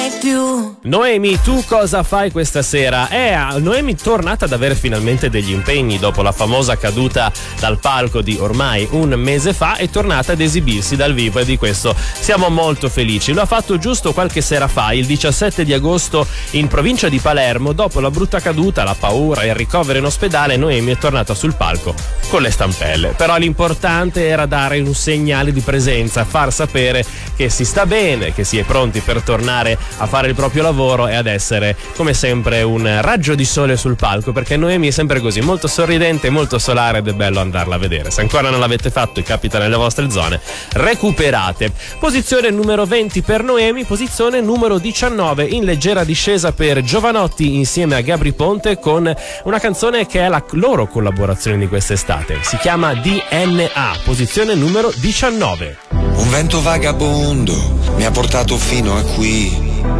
Noemi, tu cosa fai questa sera? Noemi tornata ad avere finalmente degli impegni dopo la famosa caduta dal palco di ormai un mese fa, è tornata ad esibirsi dal vivo e di questo siamo molto felici. Lo ha fatto giusto qualche sera fa, il 17 di agosto in provincia di Palermo. Dopo la brutta caduta, la paura e il ricovero in ospedale, Noemi è tornata sul palco con le stampelle. Però l'importante era dare un segnale di presenza, far sapere che si sta bene, che si è pronti per tornare a fare il proprio lavoro e ad essere come sempre un raggio di sole sul palco, perché Noemi è sempre così, molto sorridente, molto solare, ed è bello andarla a vedere. Se ancora non l'avete fatto e capita nelle vostre zone, recuperate. Posizione numero 20 per Noemi, posizione numero 19 in leggera discesa per Giovanotti insieme a Gabri Ponte, con una canzone che è la loro collaborazione di quest'estate, si chiama DNA, posizione numero 19. Un vento vagabondo mi ha portato fino a qui,